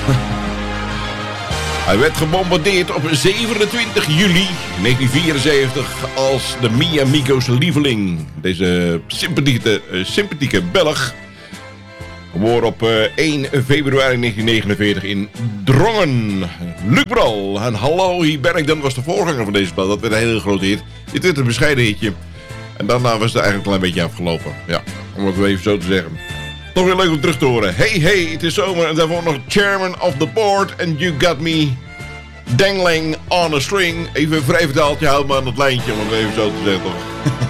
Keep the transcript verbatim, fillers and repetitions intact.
Hij werd gebombardeerd op zevenentwintig juli negentien vierenzeventig als de Mi Amigo's lieveling. Deze sympathieke, uh, sympathieke Belg. Geboren op uh, één februari negentien negenenveertig in Drongen. Luc Bral. En hallo, hier ben ik dan. Was de voorganger van deze plaat. Dat werd een hele grote hit. Dit werd een bescheiden hitje. En daarna was het eigenlijk een klein beetje afgelopen. Ja, om het even zo te zeggen. Toch weer leuk om terug te horen. Hey, hey, het is zomer. En daarvoor nog Chairman of the Board. And you got me dangling on a string. Even vrij vertaald. Je houdt me aan het lijntje. Om het even zo te zeggen toch.